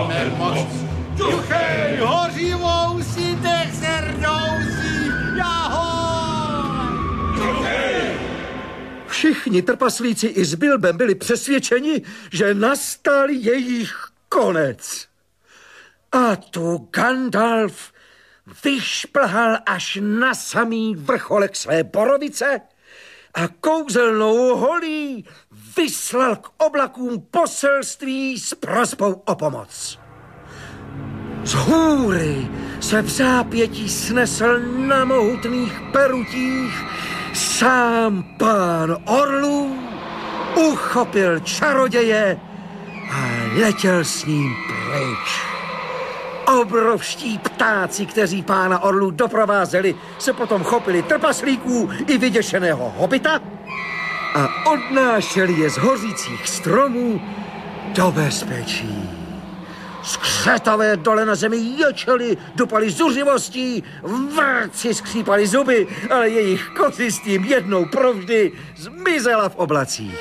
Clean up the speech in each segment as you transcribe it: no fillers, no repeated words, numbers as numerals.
máme moc. Juchej, hořivou si dech se rdousí, jahoj! Juchej! Všichni trpaslíci i s Bilbem byli přesvědčeni, že nastal jejich konec. A tu Gandalf vyšplhal až na samý vrcholek své borovice a kouzelnou holí vyslal k oblakům poselství s prosbou o pomoc. Z hůry se v zápětí snesl na mohutných perutích sám pán orlů, uchopil čaroděje a letěl s ním pryč. Obrovští ptáci, kteří pána orlů doprovázeli, se potom chopili trpaslíků i vyděšeného hobita a odnášeli je z hořících stromů do bezpečí. Skřetové dole na zemi ječeli, dupali zuřivostí, vrci skřípali zuby, ale jejich kořist jim jednou provždy zmizela v oblacích.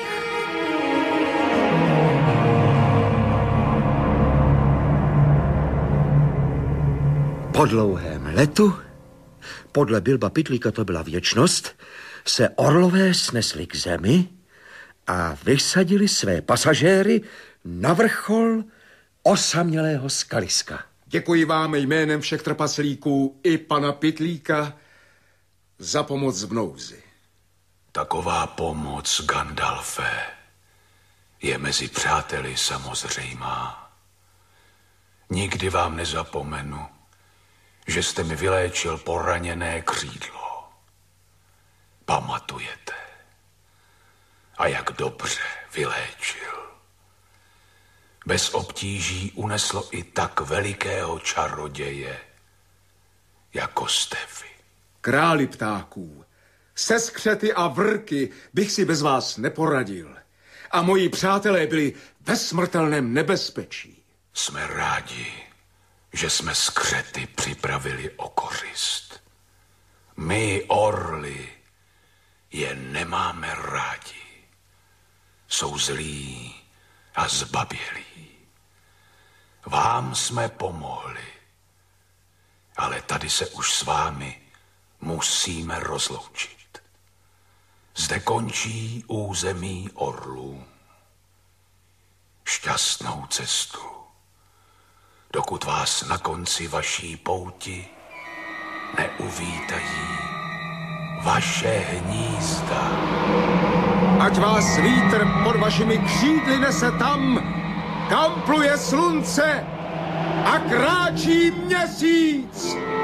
Po dlouhém letu, podle Bilba Pytlíka to byla věčnost, se orlové snesli k zemi a vysadili své pasažéry na vrchol osamělého skaliska. Děkuji vám jménem všech trpaslíků i pana Pytlíka za pomoc v nouzi. Taková pomoc, Gandalfe, je mezi přáteli samozřejmá. Nikdy vám nezapomenu, že jste mi vyléčil poraněné křídlo. Pamatujete? A jak dobře vyléčil. Bez obtíží uneslo i tak velikého čaroděje, jako jste vy. Králi ptáků, se skřety a vrky bych si bez vás neporadil. A moji přátelé byli ve smrtelném nebezpečí. Jsme rádi, že jsme skřety připravili o kořist. My, orly, je nemáme rádi. Jsou zlí a zbabělí. Vám jsme pomohli, ale tady se už s vámi musíme rozloučit. Zde končí území orlů. Šťastnou cestu, dokud vás na konci vaší pouti neuvítají vaše hnízda. Ať vás vítr pod vašimi křídly nese tam, kam pluje slunce a kráčí měsíc.